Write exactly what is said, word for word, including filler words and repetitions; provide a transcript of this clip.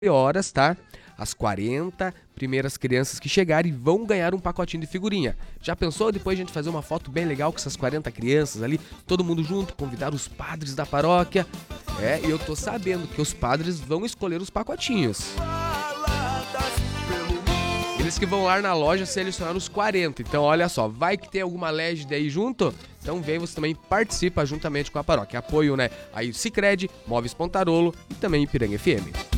horas, tá? As quarenta primeiras crianças que chegarem vão ganhar um pacotinho de figurinha. Já pensou depois a gente fazer uma foto bem legal com essas quarenta crianças ali, todo mundo junto, convidar os padres da paróquia? É, e eu tô sabendo que os padres vão escolher os pacotinhos. Eles que vão lá na loja selecionar os quarenta. Então, olha só, vai que tem alguma legenda aí junto? Então vem, você também participa juntamente com a paróquia. Apoio, né? Aí o Sicredi, Móveis Pontarolo e também Ipiranga F M.